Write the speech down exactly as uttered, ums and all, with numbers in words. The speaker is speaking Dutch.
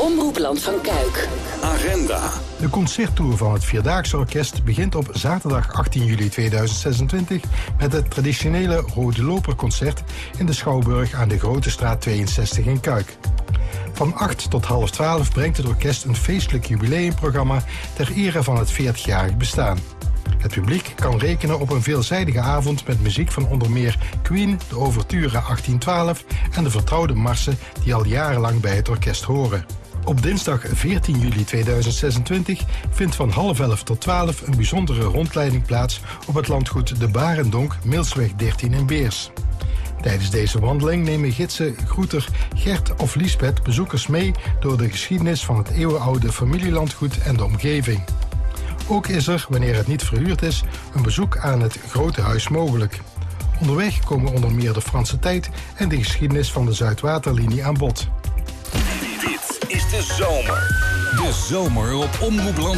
Omroepland van Kuik. Agenda. De concerttour van het Vierdaagse Orkest begint op zaterdag achttien juli tweeduizend zesentwintig met het traditionele Rode Loperconcert in de Schouwburg aan de Grote Straat tweeënzestig in Kuik. Van acht tot half twaalf brengt het orkest een feestelijk jubileumprogramma ter ere van het veertigjarig bestaan. Het publiek kan rekenen op een veelzijdige avond met muziek van onder meer Queen, de Ouverture achttien twaalf en de vertrouwde marsen die al jarenlang bij het orkest horen. Op dinsdag veertien juli tweeduizend zesentwintig vindt van half elf tot twaalf een bijzondere rondleiding plaats op het landgoed De Barendonk, Milsweg dertien in Beers. Tijdens deze wandeling nemen gidsen Groeter, Gert of Liesbeth bezoekers mee door de geschiedenis van het eeuwenoude familielandgoed en de omgeving. Ook is er, wanneer het niet verhuurd is, een bezoek aan het Grote Huis mogelijk. Onderweg komen onder meer de Franse tijd en de geschiedenis van de Zuidwaterlinie aan bod. Dit is de zomer. De zomer op Omroepland